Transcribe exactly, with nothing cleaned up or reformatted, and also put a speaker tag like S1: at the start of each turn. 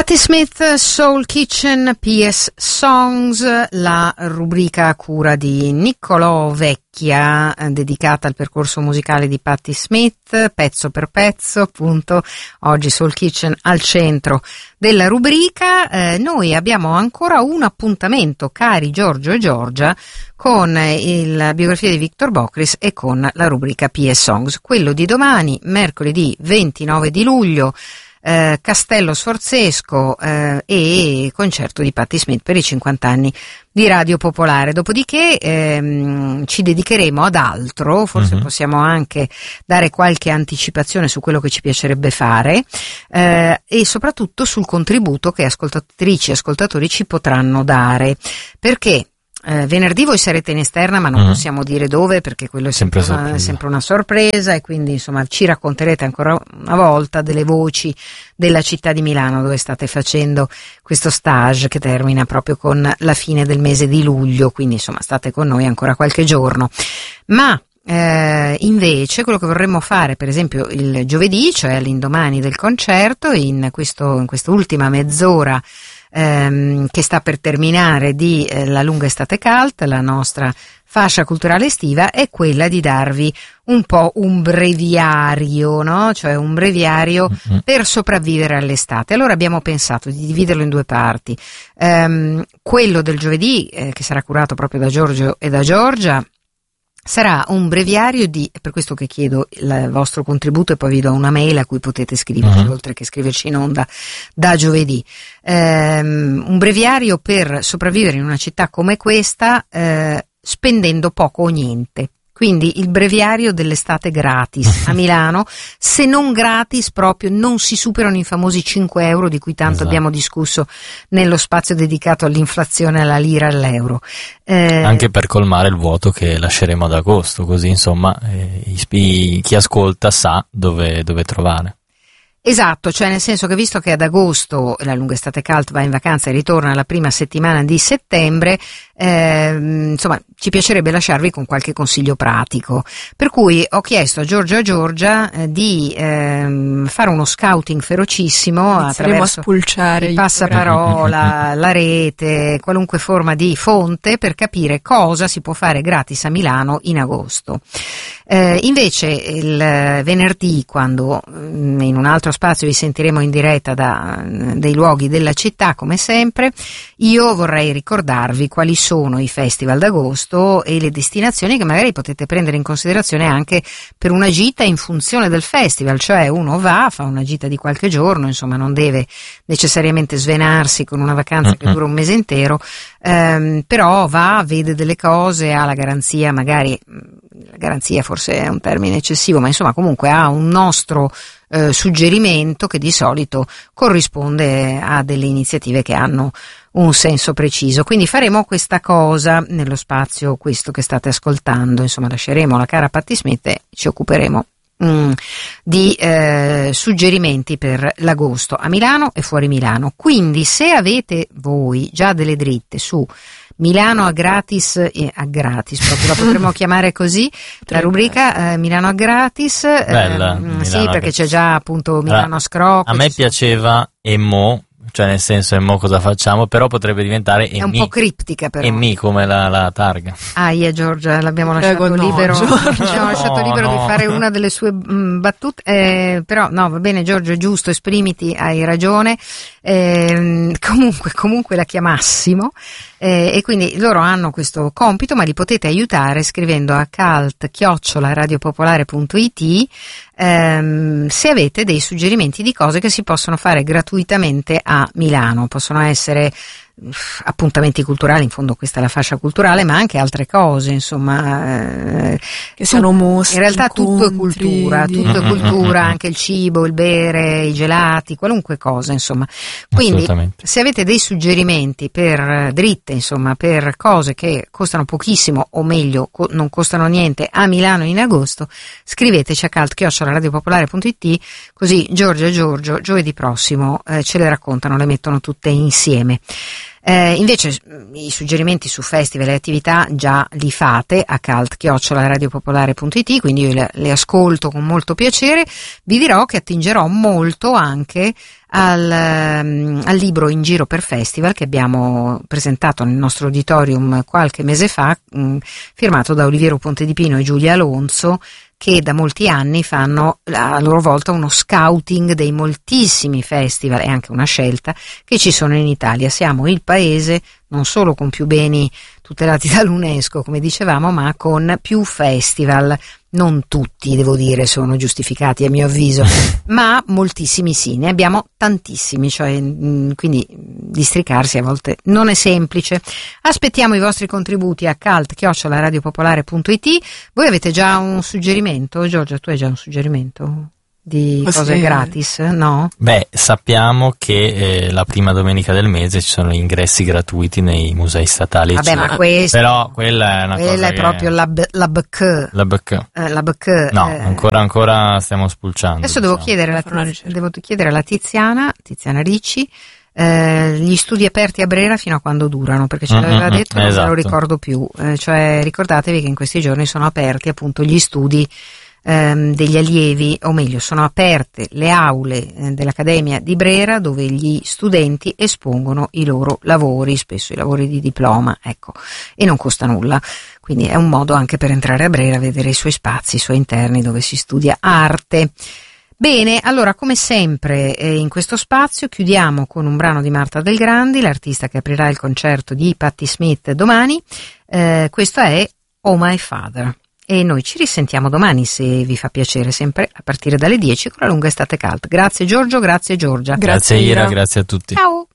S1: Patti Smith, Soul Kitchen, P S Songs, la rubrica a cura di Niccolò Vecchia, eh, dedicata al percorso musicale di Patti Smith, pezzo per pezzo, appunto. Oggi Soul Kitchen al centro della rubrica. Eh, noi abbiamo ancora un appuntamento, cari Giorgio e Giorgia, con il, la biografia di Victor Bockris e con la rubrica P S Songs. Quello di domani, mercoledì ventinove di luglio, Eh, Castello Sforzesco eh, e concerto di Patti Smith per i cinquanta anni di Radio Popolare. Dopodiché ehm, ci dedicheremo ad altro, forse mm-hmm. possiamo anche dare qualche anticipazione su quello che ci piacerebbe fare eh, e soprattutto sul contributo che ascoltatrici e ascoltatori ci potranno dare, perché Eh, venerdì voi sarete in esterna, ma non mm. possiamo dire dove, perché quello è sempre, sempre, una, sempre una sorpresa, e quindi insomma ci racconterete ancora una volta delle voci della città di Milano, dove state facendo questo stage che termina proprio con la fine del mese di luglio, quindi insomma state con noi ancora qualche giorno. Ma Eh, invece quello che vorremmo fare per esempio il giovedì, cioè all'indomani del concerto, in questo in quest'ultima mezz'ora ehm, che sta per terminare di eh, La lunga estate cult, la nostra fascia culturale estiva, è quella di darvi un po' un breviario, no? Cioè un breviario mm-hmm. per sopravvivere all'estate. Allora abbiamo pensato di dividerlo in due parti. Ehm, quello del giovedì, eh, che sarà curato proprio da Giorgio e da Giorgia, sarà un breviario di, è per questo che chiedo il vostro contributo, e poi vi do una mail a cui potete scriverci, uh-huh. oltre che scriverci in onda da giovedì. Ehm, un breviario per sopravvivere in una città come questa, eh, spendendo poco o niente. Quindi il breviario dell'estate gratis a Milano, se non gratis proprio non si superano i famosi cinque euro di cui tanto esatto. abbiamo discusso nello spazio dedicato all'inflazione, alla lira, all'euro. Eh,
S2: Anche per colmare il vuoto che lasceremo ad agosto, così insomma eh, i, chi ascolta sa dove, dove trovare.
S1: Esatto, cioè nel senso che visto che ad agosto la lunga estate cult va in vacanza e ritorna la prima settimana di settembre, eh, insomma ci piacerebbe lasciarvi con qualche consiglio pratico, per cui ho chiesto a Giorgio e Giorgia eh, di eh, fare uno scouting ferocissimo attraverso
S3: a spulciare
S1: il passaparola, la rete, qualunque forma di fonte, per capire cosa si può fare gratis a Milano in agosto. Eh, invece il venerdì, quando in un altro spazio vi sentiremo in diretta da dei luoghi della città, come sempre, io vorrei ricordarvi quali sono i festival d'agosto e le destinazioni che magari potete prendere in considerazione anche per una gita in funzione del festival, cioè uno va, fa una gita di qualche giorno, insomma non deve necessariamente svenarsi con una vacanza che dura un mese intero, ehm, però va, vede delle cose, ha la garanzia, magari la garanzia forse è un termine eccessivo, ma insomma comunque ha un nostro eh, suggerimento che di solito corrisponde a delle iniziative che hanno un senso preciso. Quindi faremo questa cosa nello spazio, questo che state ascoltando, insomma lasceremo la cara Patti Smith e ci occuperemo mm, di eh, suggerimenti per l'agosto a Milano e fuori Milano. Quindi se avete voi già delle dritte su Milano a gratis, eh, a gratis proprio la potremmo chiamare così, la rubrica eh, Milano a gratis,
S2: Bella,
S1: eh,
S2: Milano
S1: sì, perché
S2: gratis.
S1: C'è già appunto Milano
S2: allora,
S1: a scrocco.
S2: A me piaceva e mo', cioè nel senso e mo' cosa facciamo, però potrebbe diventare e
S1: è un
S2: mi.
S1: po' criptica però.
S2: E mi come la, la targa.
S1: Aia Giorgia, l'abbiamo
S3: Prego,
S1: lasciato
S3: no,
S1: libero, l'abbiamo lasciato
S2: No,
S1: libero
S2: no.
S1: di fare una delle sue mh, battute, eh, però no, va bene Giorgio, è giusto, esprimiti, hai ragione, eh, comunque, comunque la chiamassimo, eh, e quindi loro hanno questo compito, ma li potete aiutare scrivendo a cult chiocciola radiopopolare punto it ehm, se avete dei suggerimenti di cose che si possono fare gratuitamente a Milano. Possono essere appuntamenti culturali, in fondo questa è la fascia culturale, ma anche altre cose, insomma, eh,
S3: che sono mostre,
S1: in realtà tutto è
S3: incontri,
S1: cultura,
S3: di...
S1: tutto è cultura, anche il cibo, il bere, i gelati, qualunque cosa, insomma. Quindi se avete dei suggerimenti per dritte, insomma, per cose che costano pochissimo o meglio co- non costano niente a Milano in agosto, scriveteci a cult chiocciola radiopopolare punto it, così Giorgio e Giorgio giovedì prossimo eh, ce le raccontano, le mettono tutte insieme. Eh, invece i suggerimenti su festival e attività già li fate a cult chiocciola radiopopolare punto it, quindi io le, le ascolto con molto piacere. Vi dirò che attingerò molto anche al, um, al libro In Giro per Festival che abbiamo presentato nel nostro auditorium qualche mese fa, um, firmato da Oliviero Pontedipino e Giulia Alonso, che da molti anni fanno a loro volta uno scouting dei moltissimi festival e anche una scelta che ci sono in Italia. Siamo il paese non solo con più beni tutelati dall'UNESCO, come dicevamo, ma con più festival. Non tutti, devo dire, sono giustificati a mio avviso, ma moltissimi sì, ne abbiamo tantissimi, cioè, quindi districarsi a volte non è semplice. Aspettiamo i vostri contributi a cult chiocciola radiopopolare punto it. Voi avete già un suggerimento? Giorgia, tu hai già un suggerimento di
S3: Ma
S1: cose
S3: sì.
S1: gratis, no?
S2: Beh, sappiamo che eh, la prima domenica del mese ci sono ingressi gratuiti nei musei statali.
S1: Vabbè,
S2: eccetera.
S1: ma questo,
S2: Però quella è una
S1: quella
S2: cosa
S1: è
S2: che...
S1: proprio la, b- la B C.
S2: La B C.
S1: Eh, la B C.
S2: No,
S1: eh.
S2: ancora, ancora stiamo spulciando.
S1: Adesso devo
S2: diciamo.
S1: chiedere, alla
S3: Fare una
S1: Tiz-
S3: ricerca.
S1: devo chiedere alla Tiziana, Tiziana Ricci, eh, gli studi aperti a Brera fino a quando durano, perché ce l'aveva
S2: Mm-mm,
S1: detto e non
S2: esatto.
S1: me lo ricordo più. Eh, cioè, ricordatevi che in questi giorni sono aperti appunto gli studi ehm, degli allievi, o meglio, sono aperte le aule eh, dell'Accademia di Brera dove gli studenti espongono i loro lavori, spesso i lavori di diploma, ecco, e non costa nulla. Quindi è un modo anche per entrare a Brera, vedere i suoi spazi, i suoi interni dove si studia arte. Bene, allora come sempre eh, in questo spazio chiudiamo con un brano di Marta Del Grandi, l'artista che aprirà il concerto di Patti Smith domani. Eh, questo è Oh My Father e noi ci risentiamo domani, se vi fa piacere, sempre a partire dalle dieci con la lunga estate cult. Grazie Giorgio, grazie Giorgia.
S2: Grazie Ira, grazie a tutti.
S1: Ciao.